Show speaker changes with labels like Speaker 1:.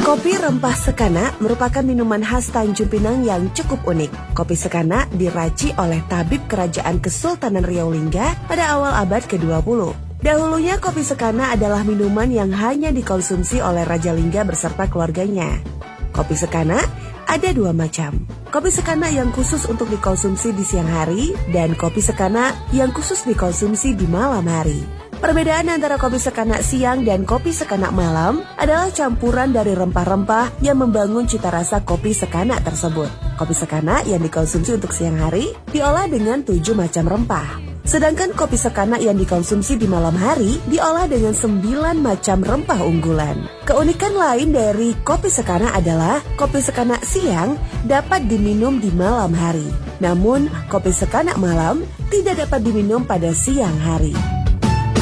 Speaker 1: Kopi rempah sekana merupakan minuman khas Tanjung Pinang yang cukup unik. Kopi sekana diracik oleh tabib kerajaan Kesultanan Riau Lingga pada awal abad ke-20. Dahulunya kopi sekana adalah minuman yang hanya dikonsumsi oleh Raja Lingga beserta keluarganya. Kopi sekana ada dua macam. Kopi sekana yang khusus untuk dikonsumsi di siang hari dan kopi sekana yang khusus dikonsumsi di malam hari. Perbedaan antara kopi sekana siang dan kopi sekana malam adalah campuran dari rempah-rempah yang membangun cita rasa kopi sekana tersebut. Kopi sekana yang dikonsumsi untuk siang hari diolah dengan 7 macam rempah. Sedangkan kopi sekana yang dikonsumsi di malam hari diolah dengan 9 macam rempah unggulan. Keunikan lain dari kopi sekana adalah kopi sekana siang dapat diminum di malam hari. Namun, kopi sekana malam tidak dapat diminum pada siang hari.